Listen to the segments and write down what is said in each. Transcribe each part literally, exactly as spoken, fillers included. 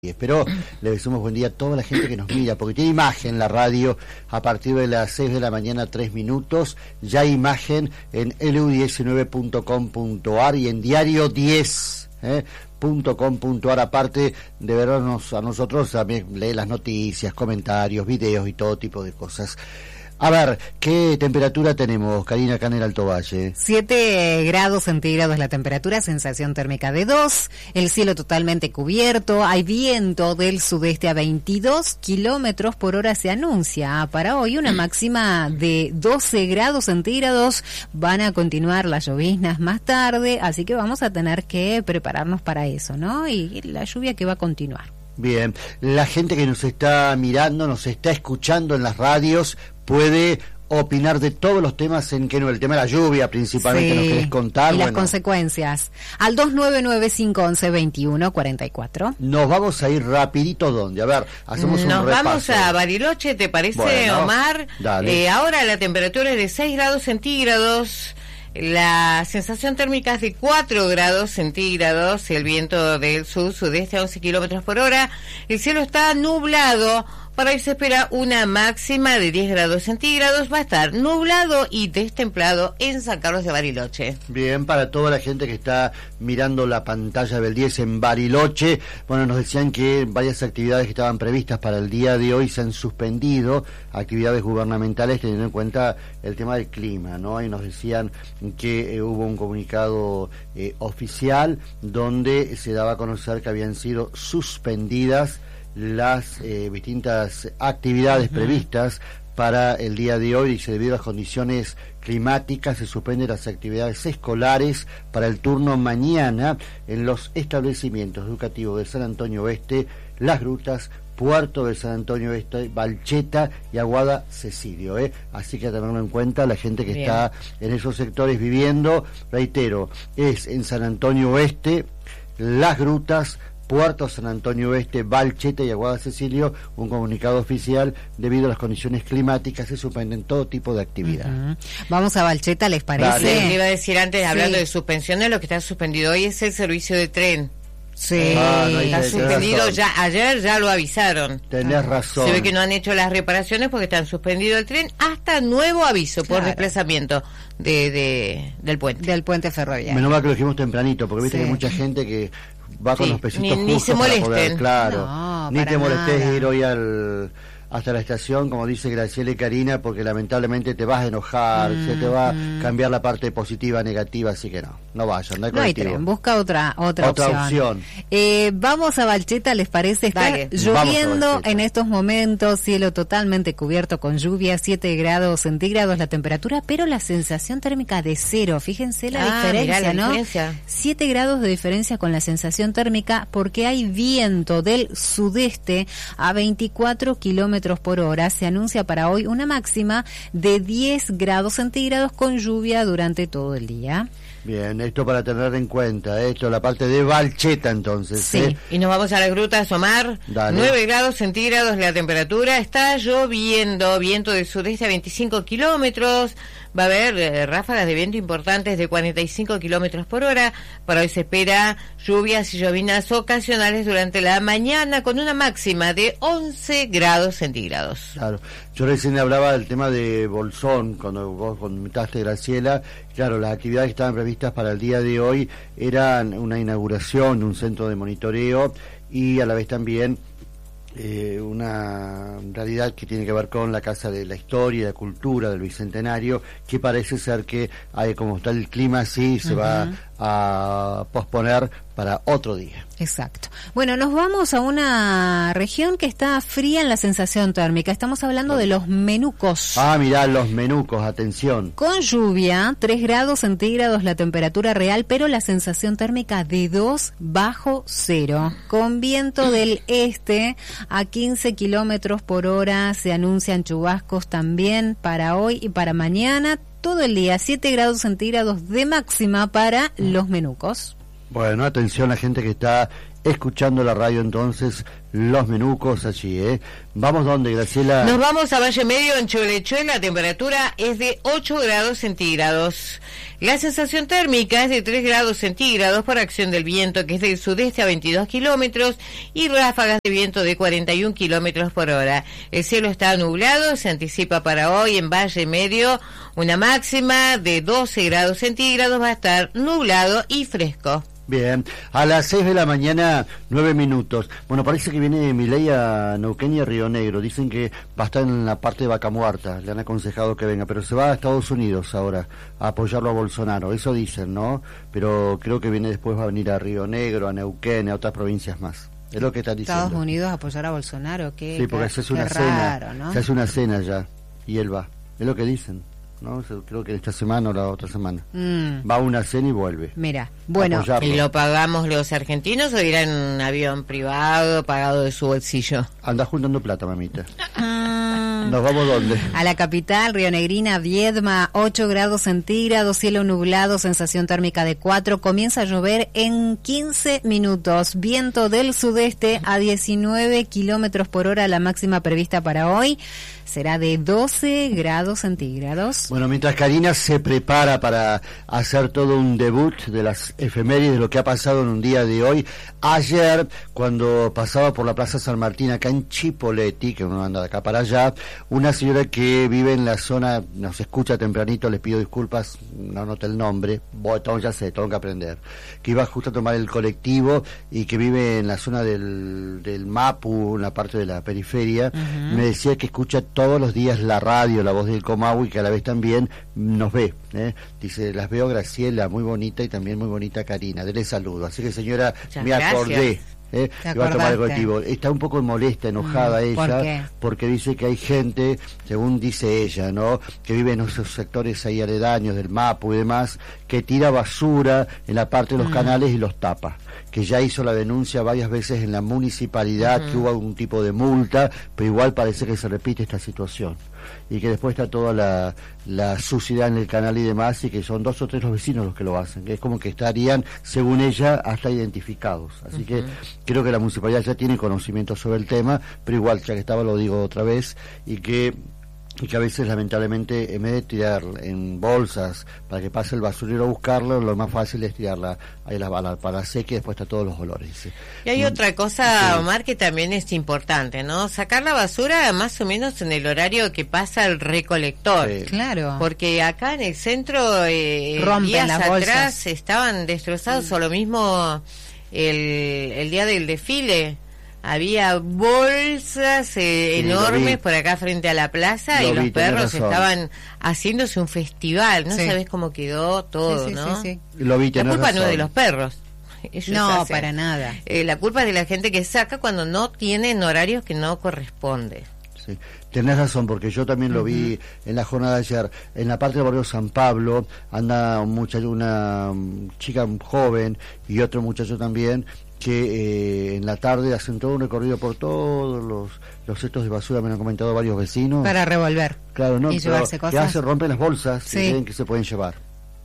Pero le decimos buen día a toda la gente que nos mira, porque tiene imagen la radio a partir de las seis de la mañana, tres minutos, ya hay imagen en L U diecinueve punto com punto a r y en diario diez punto com punto a r, aparte de vernos a nosotros, también lee las noticias, comentarios, videos y todo tipo de cosas. A ver, ¿qué temperatura tenemos, Karina, acá en el Alto Valle? siete grados centígrados la temperatura, sensación térmica de dos, el cielo totalmente cubierto, hay viento del sudeste a veintidós kilómetros por hora se anuncia para hoy, una máxima de doce grados centígrados, van a continuar las lloviznas más tarde, así que vamos a tener que prepararnos para eso, ¿no? Y la lluvia que va a continuar. Bien, la gente que nos está mirando, nos está escuchando en las radios, puede opinar de todos los temas en que no, el tema de la lluvia principalmente, sí, nos querés contar. Y bueno, las consecuencias. Al dos nueve nueve cinco once veintiuno cuarenta y cuatro. Nos vamos a ir rapidito, ¿dónde? A ver, hacemos Nos un repaso. Nos vamos a Bariloche, ¿te parece, bueno, Omar? Dale. Eh, ahora la temperatura es de seis grados centígrados. La sensación térmica es de cuatro grados centígrados, el viento del sur-sudeste a once kilómetros por hora, el cielo está nublado, para hoy se espera una máxima de diez grados centígrados, va a estar nublado y destemplado en San Carlos de Bariloche. Bien, para toda la gente que está mirando la pantalla del diez en Bariloche, bueno, nos decían que varias actividades que estaban previstas para el día de hoy se han suspendido, actividades gubernamentales teniendo en cuenta el tema del clima, ¿no? Y nos decían que eh, hubo un comunicado eh, oficial donde se daba a conocer que habían sido suspendidas las eh, distintas actividades uh-huh. previstas para el día de hoy, y se debido a las condiciones climáticas se suspenden las actividades escolares para el turno mañana en los establecimientos educativos de San Antonio Oeste, Las Grutas, Puerto de San Antonio Oeste, Balcheta y Aguada Cecilio, ¿eh? Así que a tenerlo en cuenta la gente que Bien. está en esos sectores viviendo, reitero, es en San Antonio Oeste, Las Grutas, Puerto San Antonio Oeste, Balcheta y Aguada Cecilio, un comunicado oficial, debido a las condiciones climáticas se suspenden todo tipo de actividad. Uh-huh. Vamos a Balcheta, ¿les parece? Le iba a decir antes, sí. hablando de suspensiones, lo que está suspendido hoy es el servicio de tren. Sí, ah, no, está suspendido ya, ayer ya lo avisaron. Tenés ah. razón. Se ve que no han hecho las reparaciones porque están suspendido el tren hasta nuevo aviso claro. por desplazamiento de, de del puente. Del puente ferroviario. Menos mal que lo dijimos tempranito, porque viste sí. que hay mucha gente que va con sí. los pesitos ni, ni se molesten. Poder, claro, no, ni te molestes nada. ir hoy al hasta la estación, como dice Graciela y Karina, porque lamentablemente te vas a enojar, mm, se te va mm. a cambiar la parte positiva, negativa, así que no, no vayan, no hay no hay tren, busca otra otra, otra opción. opción. Eh, vamos a Balcheta, ¿les parece? Está Dale. lloviendo en estos momentos, cielo totalmente cubierto con lluvia, siete grados centígrados la temperatura, pero la sensación térmica de cero, fíjense la ah, diferencia, mirá la ¿no? Diferencia. siete grados de diferencia con la sensación térmica porque hay viento del sudeste a veinticuatro kilómetros por hora. Se anuncia para hoy una máxima de diez grados centígrados con lluvia durante todo el día. Bien, esto para tener en cuenta, esto la parte de Balcheta entonces. Sí, ¿eh? Y nos vamos a las grutas, Omar. Dale. nueve grados centígrados la temperatura, está lloviendo, viento del sudeste a veinticinco kilómetros, va a haber eh, ráfagas de viento importantes de cuarenta y cinco kilómetros por hora, para hoy se espera lluvias y llovinas ocasionales durante la mañana con una máxima de once grados centígrados. Claro, yo recién hablaba del tema de Bolsón, cuando vos comentaste, Graciela, claro, las actividades que estaban previstas para el día de hoy eran una inauguración de un centro de monitoreo y a la vez también eh, una realidad que tiene que ver con la Casa de la Historia y la Cultura del Bicentenario, que parece ser que hay, como está el clima así, se uh-huh. va a posponer para otro día. Exacto. Bueno, nos vamos a una región que está fría en la sensación térmica. Estamos hablando de los Menucos. Ah, mirá, los Menucos, atención. Con lluvia, tres grados centígrados la temperatura real, pero la sensación térmica de dos bajo cero. Con viento del este a quince kilómetros por hora, se anuncian chubascos también para hoy y para mañana. Todo el día, siete grados centígrados de máxima para los Menucos. Bueno, atención a la gente que está escuchando la radio entonces, los menucos allí, ¿eh? ¿Vamos dónde, Graciela? Nos vamos a Valle Medio, en Cholechuel. La temperatura es de ocho grados centígrados. La sensación térmica es de tres grados centígrados por acción del viento, que es del sudeste a veintidós kilómetros, y ráfagas de viento de cuarenta y un kilómetros por hora. El cielo está nublado, se anticipa para hoy en Valle Medio una máxima de doce grados centígrados, va a estar nublado y fresco. Bien, a las seis de la mañana, nueve minutos. Bueno, parece que viene Milei a Neuquén y a Río Negro. Dicen que va a estar en la parte de Vaca Muerta. Le han aconsejado que venga, pero se va a Estados Unidos ahora a apoyarlo a Bolsonaro. Eso dicen, ¿no? Pero creo que viene después, va a venir a Río Negro, a Neuquén, a otras provincias más. Es lo que están diciendo. Estados Unidos a apoyar a Bolsonaro, qué Sí, porque se hace una raro, cena, ¿no? se hace una cena ya, y él va. Es lo que dicen, ¿no? Creo que esta semana o la otra semana. Mm. Va a una cena y vuelve. Mira, bueno. Apoyarlo. ¿Y lo pagamos los argentinos o irá en un avión privado pagado de su bolsillo? Anda juntando plata, mamita. ¿Nos vamos dónde? A la capital, Rionegrina, Viedma, ocho grados centígrados, cielo nublado, sensación térmica de cuatro, comienza a llover en quince minutos, viento del sudeste a diecinueve kilómetros por hora, la máxima prevista para hoy será de doce grados centígrados. Bueno, mientras Karina se prepara para hacer todo un debut de las efemérides de lo que ha pasado en un día de hoy, ayer, cuando pasaba por la Plaza San Martín, acá en Chipoleti, que uno anda de acá para allá, una señora que vive en la zona, nos escucha tempranito, les pido disculpas, no anoté el nombre, bueno, ya sé, tengo que aprender, que iba justo a tomar el colectivo y que vive en la zona del, del Mapu, en la parte de la periferia, uh-huh. Me decía que escucha todos los días la radio, la voz del Comahue, y que a la vez también nos ve, ¿eh? Dice, las veo, Graciela, muy bonita, y también muy bonita Karina, dele saludo. Así que, señora, muchas me gracias. acordé. ¿Eh? Que va a tomar el colectivo. Está un poco molesta, enojada mm, ella, ¿por qué? Porque dice que hay gente, según dice ella, ¿no?, que vive en esos sectores ahí aledaños del Mapu y demás, que tira basura en la parte de los mm. canales y los tapa. Que ya hizo la denuncia varias veces en la municipalidad, uh-huh. que hubo algún tipo de multa, pero igual parece que se repite esta situación. Y que después está toda la, la suciedad en el canal y demás, y que son dos o tres los vecinos los que lo hacen, que es como que estarían, según ella, hasta identificados. Así uh-huh. que creo que la municipalidad ya tiene conocimiento sobre el tema, pero igual, ya que estaba, lo digo otra vez, y que y que a veces lamentablemente en vez de tirar en bolsas para que pase el basurero a buscarlo, lo más fácil es tirarla ahí la bala para la seca y después está todos los olores. Dice. Y hay no, otra cosa, sí. Omar, que también es importante, ¿no? Sacar la basura más o menos en el horario que pasa el recolector. Sí. Claro. Porque acá en el centro, eh, rompen días las atrás bolsas. estaban destrozados, mm. o lo mismo el, el día del desfile. Había bolsas eh, sí, enormes por acá frente a la plaza, lo y los vi, perros estaban haciéndose un festival. No sí. sabes cómo quedó todo, sí, sí, ¿no? Sí, sí. Lo vi, la culpa razón. no es de los perros. Ellos no, hacen. para nada. Eh, la culpa es de la gente que saca cuando no tienen horarios que no corresponden. Sí, tenés razón, porque yo también lo uh-huh. vi en la jornada de ayer. En la parte del barrio San Pablo anda un muchacho, una chica joven y otro muchacho también, que eh, en la tarde hacen todo un recorrido por todos los, los cestos de basura, me han comentado varios vecinos. Para revolver. Claro, ¿no? Y llevarse cosas. Que hace, rompen las bolsas sí. y creen que se pueden llevar.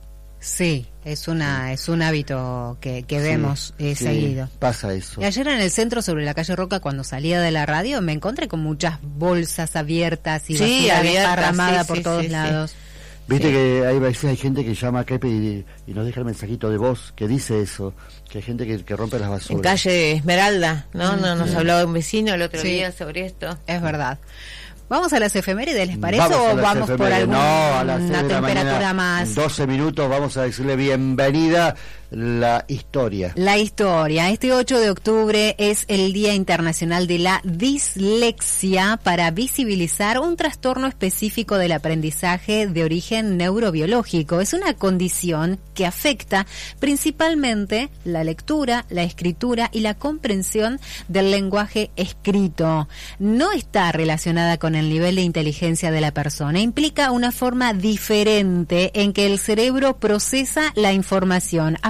Sí, es una es un hábito que, que vemos sí, eh, sí, seguido. Pasa eso. Y ayer en el centro, sobre la calle Roca, cuando salía de la radio, me encontré con muchas bolsas abiertas y sí, basura abiertas, desparramada sí, por sí, todos sí, lados. Sí. Viste sí. que hay veces hay gente que llama a Kepe y, y nos deja el mensajito de voz que dice eso, que hay gente que, que rompe las basuras. En calle Esmeralda, ¿no? Mm, no nos sí. hablaba un vecino el otro sí. día sobre esto. Es verdad. ¿Vamos a las efemérides, les parece? Vamos ¿O a las vamos por efemérides. alguna No, a las seis de la temperatura mañana, más? doce minutos, vamos a decirle bienvenida la historia. La historia. Este ocho de octubre es el Día Internacional de la Dislexia, para visibilizar un trastorno específico del aprendizaje de origen neurobiológico. Es una condición que afecta principalmente la lectura, la escritura y la comprensión del lenguaje escrito. No está relacionada con el nivel de inteligencia de la persona. Implica una forma diferente en que el cerebro procesa la información. Afecta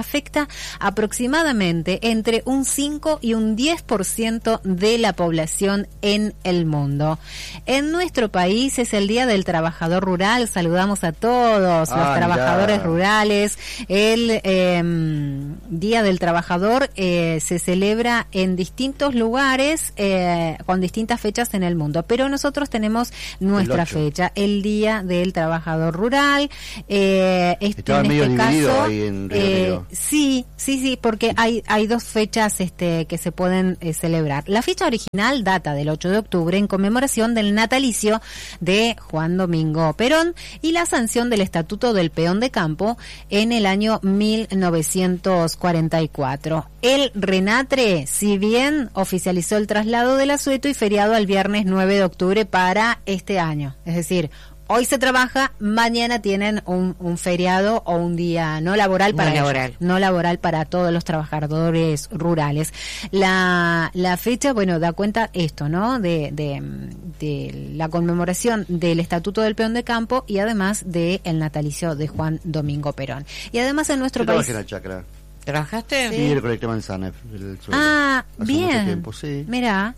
afecta aproximadamente entre un cinco y un diez por ciento de la población en el mundo. En nuestro país es el Día del Trabajador Rural. Saludamos a todos ah, los trabajadores mirá. rurales. El eh, Día del Trabajador eh, se celebra en distintos lugares eh, con distintas fechas en el mundo, pero nosotros tenemos nuestra fecha, el Día del Trabajador Rural. Eh, este, Estaba en medio este dividido caso, ahí en Río eh, Negro. sí, sí, sí, porque hay hay dos fechas este que se pueden eh, celebrar. La fecha original data del ocho de octubre en conmemoración del natalicio de Juan Domingo Perón y la sanción del Estatuto del Peón de Campo en el año mil novecientos cuarenta y cuatro. El Renatre, si bien oficializó el traslado del asueto y feriado al viernes nueve de octubre para este año, es decir, hoy se trabaja, mañana tienen un, un feriado o un día no laboral para no ellos, laboral. no laboral para todos los trabajadores rurales. La, la fecha, bueno, da cuenta esto, ¿no? De, de, de la conmemoración del Estatuto del Peón de Campo y además de el natalicio de Juan Domingo Perón. Y además en nuestro Yo país. trabajé en la chacra. ¿Trabajaste? Sí, Sí. recolecté manzanas. El suelo. Ah, Hace bien. mucho tiempo, sí. Mirá.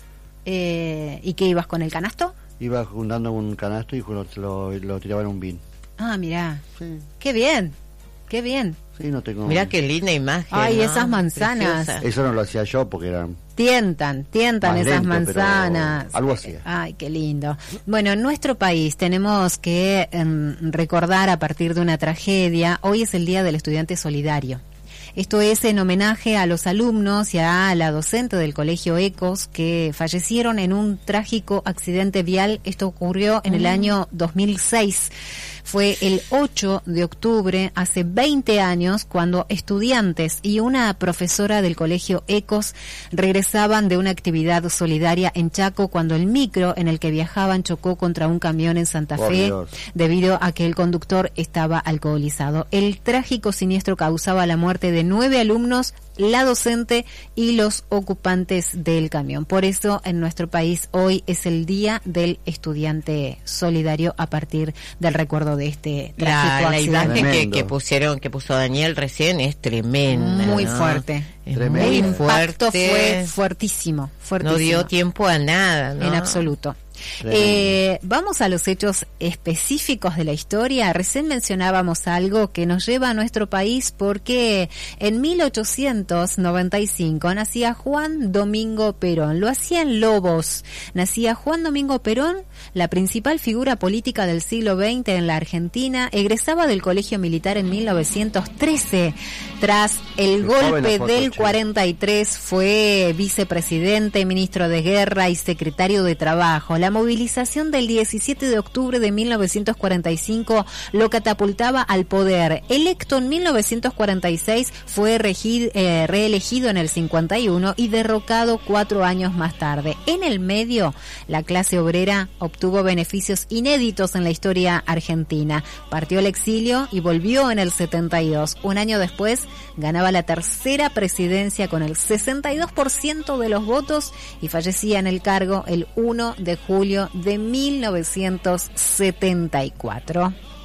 Eh, ¿Y qué ibas con el canasto? Iba juntando un canasto y lo, lo, lo tiraba en un bin. Ah, mirá. Sí, Qué bien. Qué bien. sí, no tengo... Mirá qué linda imagen. Ay, ¿no? esas manzanas. Preciosa. Eso no lo hacía yo porque eran... Tientan, tientan Más esas lento, pero manzanas. algo hacía. Ay, qué lindo. Bueno, en nuestro país tenemos que eh, recordar a partir de una tragedia. Hoy es el Día del Estudiante Solidario. Esto es en homenaje a los alumnos y a la docente del Colegio Ecos que fallecieron en un trágico accidente vial. Esto ocurrió en el año dos mil seis. Fue el ocho de octubre, hace veinte años, cuando estudiantes y una profesora del Colegio Ecos regresaban de una actividad solidaria en Chaco cuando el micro en el que viajaban chocó contra un camión en Santa Por Fe Dios. debido a que el conductor estaba alcoholizado. El trágico siniestro causaba la muerte de nueve alumnos, la docente y los ocupantes del camión. Por eso en nuestro país hoy es el Día del Estudiante Solidario a partir del recuerdo de este trágico La, la accidente. imagen que, Tremendo. que pusieron, que puso Daniel recién es tremenda. Muy ¿no? fuerte. Es Tremendo. El muy impacto fuerte. fue fuertísimo, fuertísimo. No dio tiempo a nada, ¿no? En absoluto. Tremendo. Eh, vamos a los hechos específicos de la historia. Recién mencionábamos algo que nos lleva a nuestro país porque en mil ochocientos noventa y cinco nacía Juan Domingo Perón. Lo hacía en Lobos. Nacía Juan Domingo Perón, la principal figura política del siglo veinte en la Argentina. Egresaba del Colegio Militar en mil novecientos trece. Tras el Qué joven golpe la foto, del che. cuarenta y tres fue vicepresidente, ministro de Guerra y secretario de Trabajo. La movilización del diecisiete de octubre de mil novecientos cuarenta y cinco lo catapultaba al poder. Electo en mil novecientos cuarenta y seis, fue regi- eh, reelegido en el cincuenta y uno y derrocado cuatro años más tarde. En el medio, la clase obrera obtuvo beneficios inéditos en la historia argentina. Partió al exilio y volvió en el setenta y dos. Un año después, ganaba la tercera presidencia con el sesenta y dos por ciento de los votos y fallecía en el cargo el uno de julio de mil novecientos setenta y cuatro.